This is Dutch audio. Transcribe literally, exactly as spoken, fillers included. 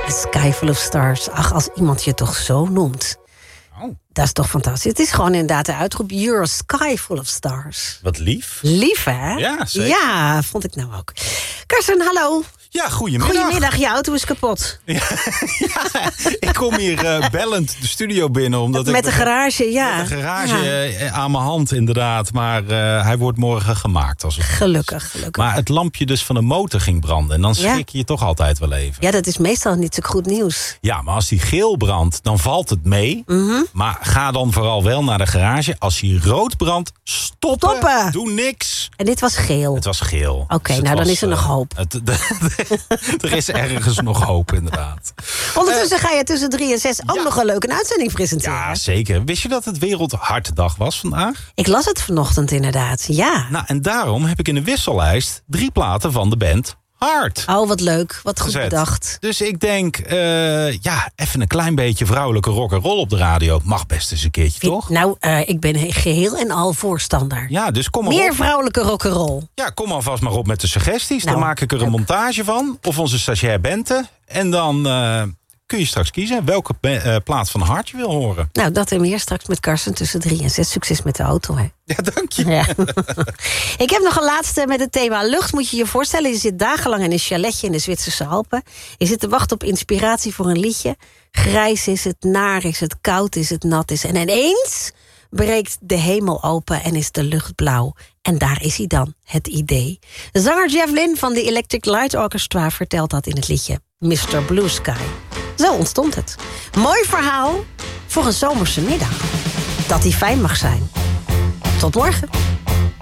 A Sky Full of Stars. Ach, als iemand je toch zo noemt. Oh. Dat is toch fantastisch. Het is gewoon inderdaad de uitroep. You're a sky full of stars. Wat lief. Lief, hè? Ja, zeker. Ja, vond ik nou ook. Karsten, hallo. Ja, goedemiddag. Goedemiddag, je auto is kapot. Ja, ja, ik kom hier uh, bellend de studio binnen. Omdat Met ik de garage, ja. Met de garage Ja. uh, aan mijn hand, inderdaad. Maar uh, hij wordt morgen gemaakt. Als het Gelukkig, gelukkig. Maar het lampje dus van de motor ging branden. En dan schrik je je toch altijd wel even. Ja, dat is meestal niet zo goed nieuws. Ja, maar als die geel brandt, dan valt het mee. Mm-hmm. Maar ga dan vooral wel naar de garage. Als hij rood brandt, stoppen. Stoppen. Doe niks. En dit was geel. Het was geel. Oké, okay, dus nou was, dan is er uh, nog hoop. Het, er is ergens nog hoop, inderdaad. Ondertussen ga je tussen drie en zes ook ja. nog een leuke uitzending presenteren. Ja, zeker. Wist je dat het Wereldhartdag was vandaag? Ik las het vanochtend inderdaad, ja. Nou, en daarom heb ik in de wissellijst drie platen van de band Heart. Oh, wat leuk. Wat goed gezet. bedacht. Dus ik denk, uh, ja, even een klein beetje vrouwelijke rock'n'roll op de radio. Mag best eens een keertje, Ik, toch? nou, uh, ik ben geheel en al voorstander. Ja, dus kom maar Meer op. vrouwelijke rock'n'roll. Ja, kom alvast maar op met de suggesties. Nou, dan maak ik er een leuk. montage van. Of onze stagiair Bente. En dan uh, kun je straks kiezen welke uh, plaat van Heart je wil horen. Nou, dat en meer straks met Karsten tussen drie en zes. Succes met de auto, hè. Ja, dank je. Ja. Ik heb nog een laatste met het thema lucht. Moet je je voorstellen, je zit dagenlang in een chaletje in de Zwitserse Alpen. Je zit te wachten op inspiratie voor een liedje. Grijs is het, naar is het, koud is het, nat is. En ineens breekt de hemel open en is de lucht blauw. En daar is hij dan, het idee. De zanger Jeff Lynne van de Electric Light Orchestra vertelt dat in het liedje mister Blue Sky. Zo ontstond het. Mooi verhaal voor een zomerse middag. Dat die fijn mag zijn. Tot morgen.